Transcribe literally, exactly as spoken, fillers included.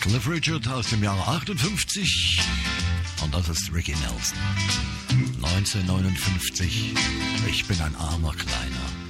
Cliff Richard aus dem Jahre achtundfünfzig und das ist Ricky Nelson. neunzehnhundertneunundfünfzig, ich bin ein armer Kleiner.